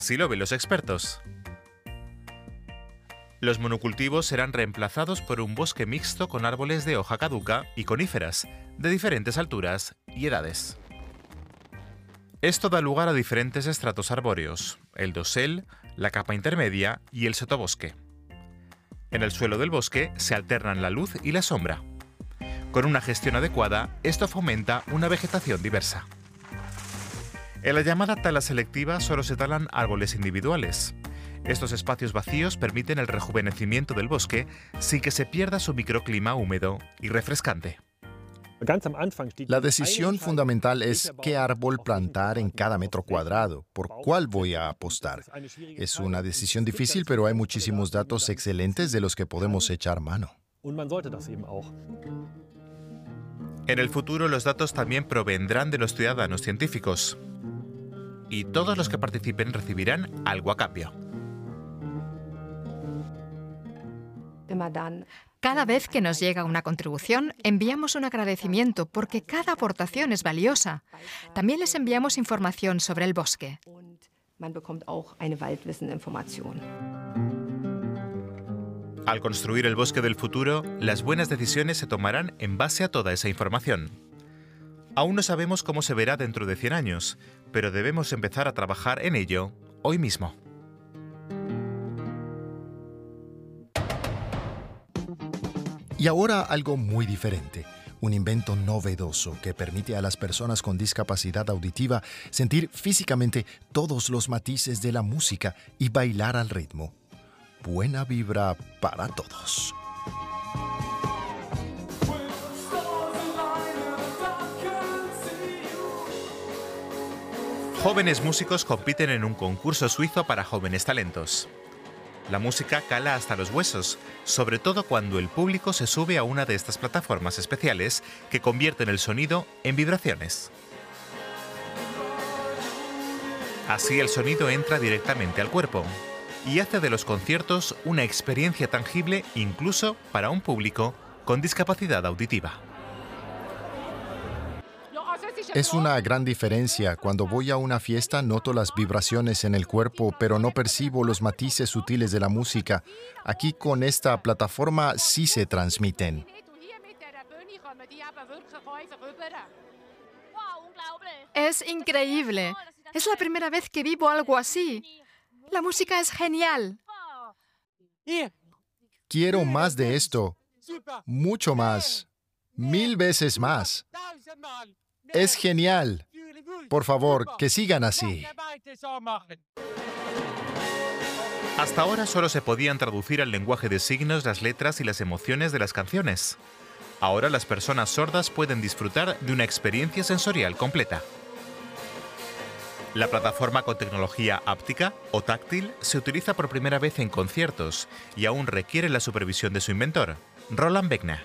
Así lo ven los expertos. Los monocultivos serán reemplazados por un bosque mixto con árboles de hoja caduca y coníferas, de diferentes alturas y edades. Esto da lugar a diferentes estratos arbóreos, el dosel, la capa intermedia y el sotobosque. En el suelo del bosque se alternan la luz y la sombra. Con una gestión adecuada, esto fomenta una vegetación diversa. En la llamada tala selectiva solo se talan árboles individuales. Estos espacios vacíos permiten el rejuvenecimiento del bosque sin que se pierda su microclima húmedo y refrescante. La decisión fundamental es qué árbol plantar en cada metro cuadrado, por cuál voy a apostar. Es una decisión difícil, pero hay muchísimos datos excelentes de los que podemos echar mano. En el futuro los datos también provendrán de los ciudadanos científicos. Y todos los que participen recibirán algo a cambio. Cada vez que nos llega una contribución, enviamos un agradecimiento porque cada aportación es valiosa. También les enviamos información sobre el bosque. Al construir el bosque del futuro, las buenas decisiones se tomarán en base a toda esa información. Aún no sabemos cómo se verá dentro de 100 años, pero debemos empezar a trabajar en ello hoy mismo. Y ahora algo muy diferente, un invento novedoso que permite a las personas con discapacidad auditiva sentir físicamente todos los matices de la música y bailar al ritmo. Buena vibra para todos. Jóvenes músicos compiten en un concurso suizo para jóvenes talentos. La música cala hasta los huesos, sobre todo cuando el público se sube a una de estas plataformas especiales que convierten el sonido en vibraciones. Así el sonido entra directamente al cuerpo y hace de los conciertos una experiencia tangible incluso para un público con discapacidad auditiva. Es una gran diferencia. Cuando voy a una fiesta noto las vibraciones en el cuerpo, pero no percibo los matices sutiles de la música. Aquí con esta plataforma sí se transmiten. Es increíble. Es la primera vez que vivo algo así. La música es genial. Quiero más de esto. Mucho más. 1000 veces más. Es genial. Por favor, que sigan así. Hasta ahora solo se podían traducir al lenguaje de signos las letras y las emociones de las canciones. Ahora las personas sordas pueden disfrutar de una experiencia sensorial completa. La plataforma con tecnología áptica o táctil se utiliza por primera vez en conciertos y aún requiere la supervisión de su inventor, Roland Begner.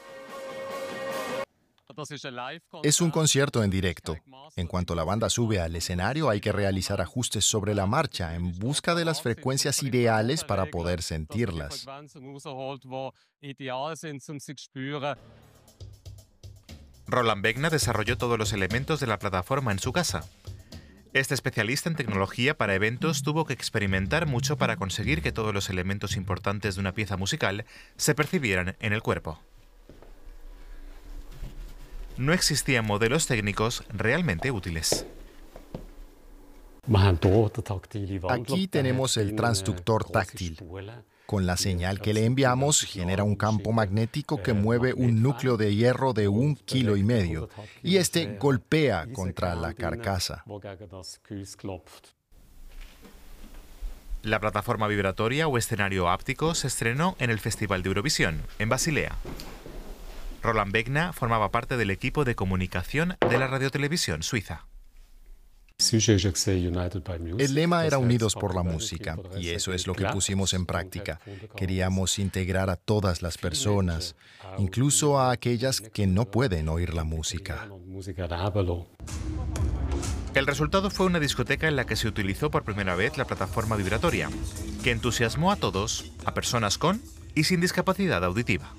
Es un concierto en directo. En cuanto la banda sube al escenario, hay que realizar ajustes sobre la marcha en busca de las frecuencias ideales para poder sentirlas. Roland Begner desarrolló todos los elementos de la plataforma en su casa. Este especialista en tecnología para eventos tuvo que experimentar mucho para conseguir que todos los elementos importantes de una pieza musical se percibieran en el cuerpo. No existían modelos técnicos realmente útiles. Aquí tenemos el transductor táctil. Con la señal que le enviamos, genera un campo magnético que mueve un núcleo de hierro de 1,5 kilos y este golpea contra la carcasa. La plataforma vibratoria o escenario áptico se estrenó en el Festival de Eurovisión, en Basilea. Roland Begner formaba parte del equipo de comunicación de la radiotelevisión suiza. El lema era Unidos por la música, y eso es lo que pusimos en práctica. Queríamos integrar a todas las personas, incluso a aquellas que no pueden oír la música. El resultado fue una discoteca en la que se utilizó por primera vez la plataforma vibratoria, que entusiasmó a todos, a personas con y sin discapacidad auditiva.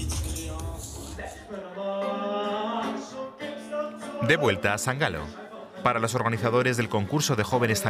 De vuelta a San Galo. Para los organizadores del concurso de jóvenes